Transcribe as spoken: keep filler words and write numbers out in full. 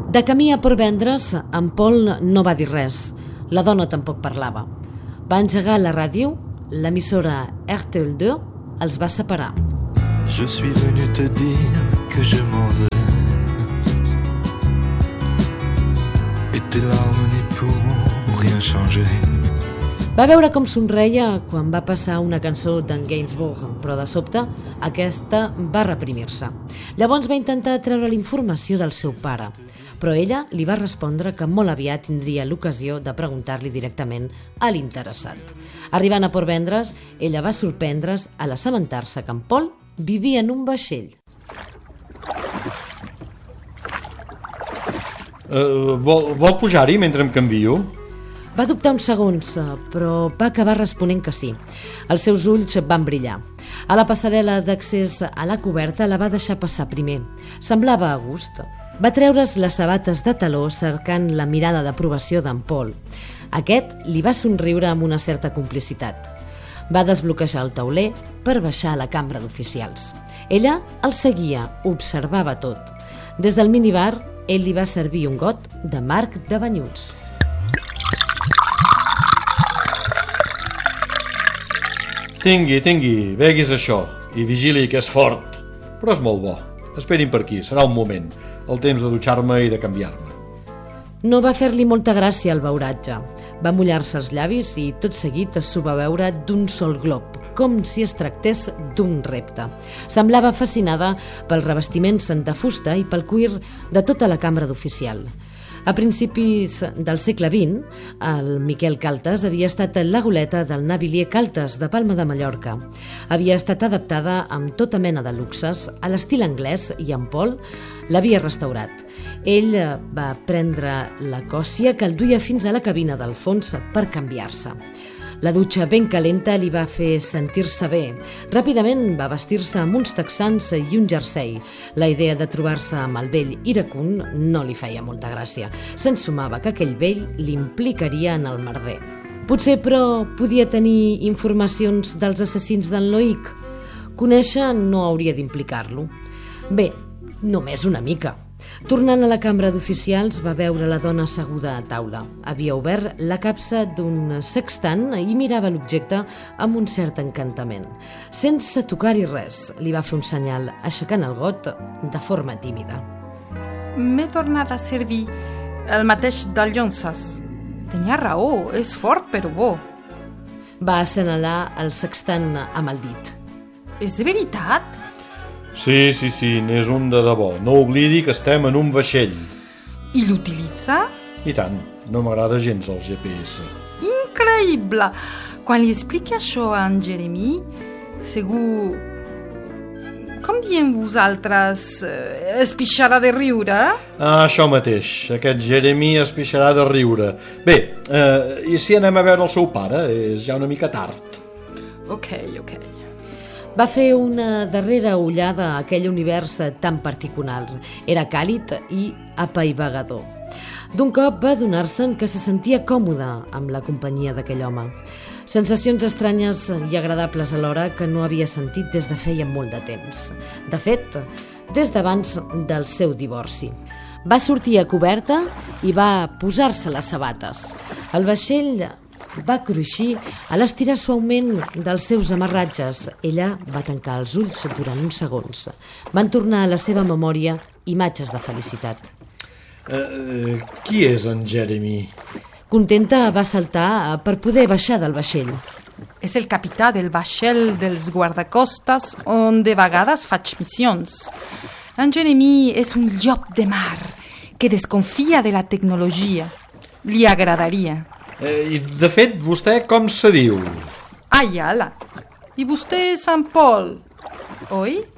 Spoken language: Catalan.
De camí a Port Vendres, en Paul no va dir res. La dona tampoc parlava. Va engegar la ràdio, l'emissora R T L deux els va separar. Je suis venu te dire que je m'en vais. Et tes larmes n'y pourront rien changer. Va veure com somreia quan va passar una cançó d'en Gainsbourg, però de sobte aquesta va reprimir-se. Llavors va intentar treure la informació del seu pare, però ella li va respondre que molt aviat tindria l'ocasió de preguntar-li directament a l'interessat. Arribant a Port Vendres, ella va sorprendre's a l'assabentar-se que en Paul vivia en un vaixell. Uh, vol, vol pujar-hi mentre em canvio? Va dubtar uns segons, però va acabar responent que sí. Els seus ulls van brillar. A la passarel·la d'accés a la coberta la va deixar passar primer. Semblava a gust. Va treure's les sabates de taló cercant la mirada d'aprovació d'en Paul. Aquest li va somriure amb una certa complicitat. Va desbloquejar el tauler per baixar a la cambra d'oficials. Ella el seguia, observava tot. Des del minibar, ell li va servir un got de marc de banyuts. Tingui, tingui, beguis això i vigili que és fort, però és molt bo. Esperin per aquí, serà un moment, el temps de dutxar-me i de canviar-me. No va fer-li molta gràcia el beuratge. Va mullar-se els llavis i tot seguit s'ho va veure d'un sol glob, com si es tractés d'un repte. Semblava fascinada pels revestiments de fusta i pel cuir de tota la cambra d'oficial. A principis del segle vint, el Miquel Caltes havia estat la goleta del navilier Caltes de Palma de Mallorca. Havia estat adaptada amb tota mena de luxes a l'estil anglès i en Paul l'havia restaurat. Ell va prendre la còssia que el duia fins a la cabina del fons per canviar-se. La dutxa ben calenta li va fer sentir-se bé. Ràpidament va vestir-se amb uns texans i un jersei. La idea de trobar-se amb el vell iracund no li feia molta gràcia. S'ensumava que aquell vell l'implicaria en el merder. Potser, però, podia tenir informacions dels assassins d'en Loïc. Conèixer no hauria d'implicar-lo. Bé, només una mica. Tornant a la cambra d'oficials, va veure la dona asseguda a taula. Havia obert la capsa d'un sextant i mirava l'objecte amb un cert encantament. Sense tocar-hi res, li va fer un senyal, aixecant el got de forma tímida. M'he tornat a servir el mateix del Llonses. Tenia raó, és fort però bo. Va assenyalar el sextant amb el dit. És de veritat? Sí, sí, sí, n'és un de debò. No oblidi que estem en un vaixell. I l'utilitza? I tant, no m'agrada gens el G P S. Increïble! Quan li expliqui això a en Jeremy, segur... Com diem vosaltres? Es pixarà de riure? Ah, això mateix. Aquest Jeremy es pixarà de riure. Bé, eh, i si anem a veure el seu pare? És ja una mica tard. Ok, ok. Va fer una darrera ullada a aquell univers tan particular. Era càlid i apaivagador. D'un cop va adonar-se'n que se sentia còmode amb la companyia d'aquell home. Sensacions estranyes i agradables alhora que no havia sentit des de feia molt de temps. De fet, des d'abans del seu divorci. Va sortir a coberta i va posar-se les sabates. El vaixell va cruixir a l'estirar suaument dels seus amarratges. Ella va tancar els ulls durant uns segons. Van tornar a la seva memòria imatges de felicitat. Uh, qui és en Jeremy? Contenta va saltar per poder baixar del vaixell. És el capità del vaixell dels guardacostes on de vegades faig missions. En Jeremy és un llop de mar que desconfia de la tecnologia. Li agradaria. Eh, I, de fet, vostè com se diu? Ai, ala. I vostè és en Paul, oi?